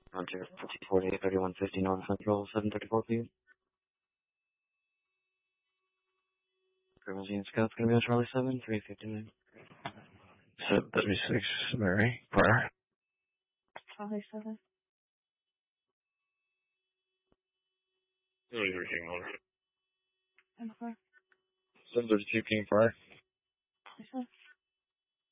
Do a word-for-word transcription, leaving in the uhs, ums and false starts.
Roger, forty-eight thirty-one fifty North Central, seven thirty-four P M. Limousine Scout's gonna be on Charlie seven, three fifty-nine. seven thirty-six, Mary, prior. Charlie seven. thirty-three King Order. And four. seven thirty-two King, prior. Yes, sir.